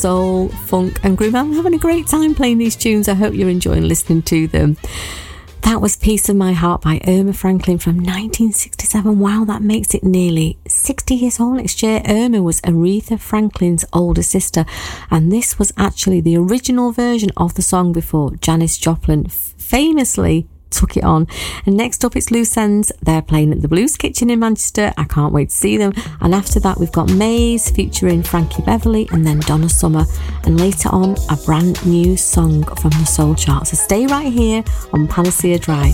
soul, funk and groove. I'm having a great time playing these tunes. I hope you're enjoying listening to them. That was Piece of My Heart by Irma Franklin from 1967. Wow, that makes it nearly 60 years old next year. Irma was Aretha Franklin's older sister, and this was actually the original version of the song before Janis Joplin famously took it on. And next up it's Loose Ends. They're playing at the Blues Kitchen in Manchester. I can't wait to see them. And after that we've got Maze featuring Frankie Beverly and then Donna Summer, and later on a brand new song from the Soul Chart. So stay right here on Panacea Drive.